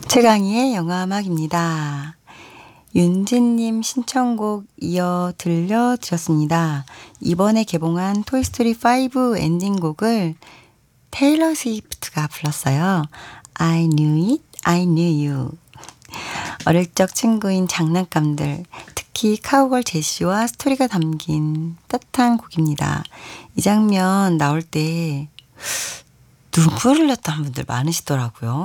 최강희의 영화음악입니다. 윤진님 신청곡 이어 들려드렸습니다. 이번에 개봉한 토이스토리 5 엔딩곡을 테일러 스위프트가 불렀어요. I knew it, I knew you. 어릴 적 친구인 장난감들, 특히 카우걸 제시와 스토리가 담긴 따뜻한 곡입니다. 이 장면 나올 때 눈물을 흘렸던 분들 많으시더라고요.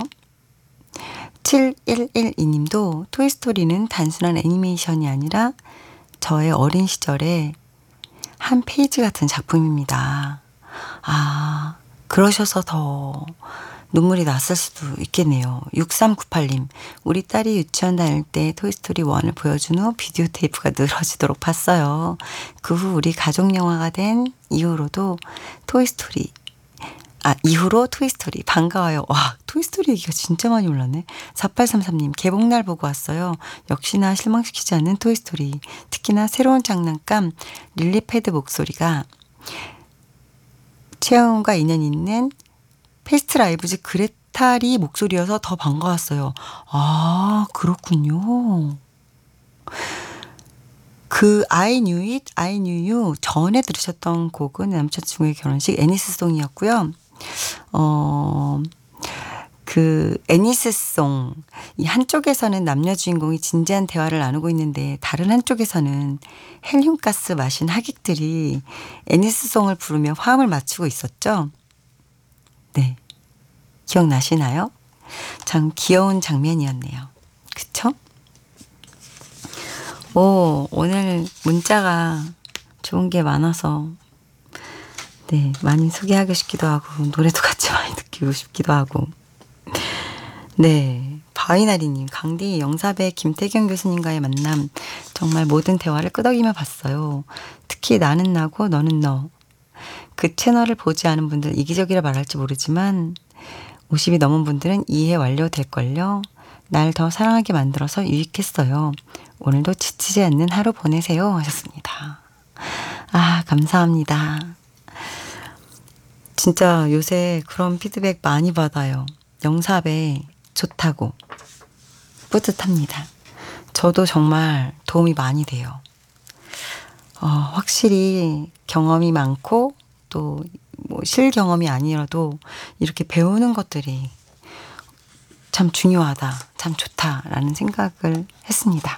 7112님도 토이스토리는 단순한 애니메이션이 아니라 저의 어린 시절의 한 페이지 같은 작품입니다. 아, 그러셔서 더 눈물이 났을 수도 있겠네요. 6398님, 우리 딸이 유치원 다닐 때 토이스토리 1을 보여준 후 비디오 테이프가 늘어지도록 봤어요. 그 후 우리 가족 영화가 된 이후로 토이스토리 반가워요. 와, 토이스토리 얘기가 진짜 많이 올랐네. 4833님, 개봉날 보고 왔어요. 역시나 실망시키지 않는 토이스토리. 특히나 새로운 장난감 릴리패드 목소리가 최영훈과 인연 있는 패스트 라이브즈 그레탈이 목소리여서 더 반가웠어요. 아, 그렇군요. 그 I knew it, I knew you 전에 들으셨던 곡은 남자친구의 결혼식 애니스송이었고요. 그 애니스송, 이 한쪽에서는 남녀 주인공이 진지한 대화를 나누고 있는데 다른 한쪽에서는 헬륨가스 마신 하객들이 애니스송을 부르며 화음을 맞추고 있었죠. 네, 기억나시나요? 참 귀여운 장면이었네요. 그쵸? 오늘 문자가 좋은 게 많아서 네, 많이 소개하고 싶기도 하고 노래도 같이 많이 듣고 싶기도 하고. 네, 바이나리님, 강디 영사배 김태경 교수님과의 만남 정말 모든 대화를 끄덕이며 봤어요. 특히 나는 나고 너는 너. 그 채널을 보지 않은 분들 이기적이라 말할지 모르지만 50이 넘은 분들은 이해 완료될걸요. 날 더 사랑하게 만들어서 유익했어요. 오늘도 지치지 않는 하루 보내세요 하셨습니다. 아, 감사합니다. 진짜 요새 그런 피드백 많이 받아요. 영사배 좋다고. 뿌듯합니다. 저도 정말 도움이 많이 돼요. 확실히 경험이 많고 또 뭐 실경험이 아니라도 이렇게 배우는 것들이 참 중요하다, 참 좋다라는 생각을 했습니다.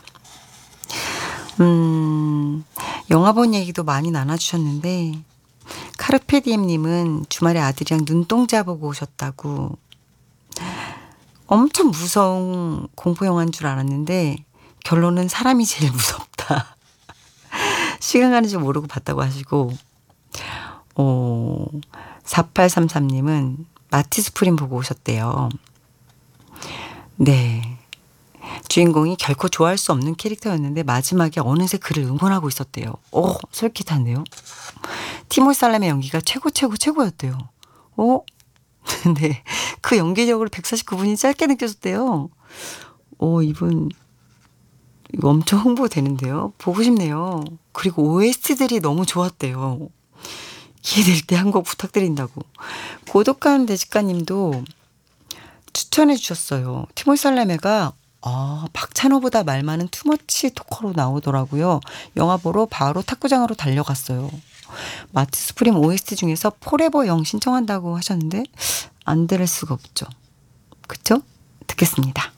영화 본 얘기도 많이 나눠주셨는데 카르페디엠님은 주말에 아들이랑 눈동자 보고 오셨다고. 엄청 무서운 공포영화인 줄 알았는데 결론은 사람이 제일 무섭다. 시간 가는 줄 모르고 봤다고 하시고 4833님은 마티스프림 보고 오셨대요. 네, 주인공이 결코 좋아할 수 없는 캐릭터였는데 마지막에 어느새 그를 응원하고 있었대요. 솔깃한데요. 티모시 살람의 연기가 최고였대요. 근데 그 연기력으로 149분이 짧게 느껴졌대요. 이분 이거 엄청 홍보되는데요. 보고 싶네요. 그리고 OST들이 너무 좋았대요. 기회될 때 한 곡 부탁드린다고. 고독한 대식가님도 추천해 주셨어요. 티모시 살라메가 박찬호보다 말 많은 투머치 토커로 나오더라고요. 영화 보러 바로 탁구장으로 달려갔어요. 마티스프림 OST 중에서 포레버 영 신청한다고 하셨는데 안 들을 수가 없죠. 그쵸? 듣겠습니다.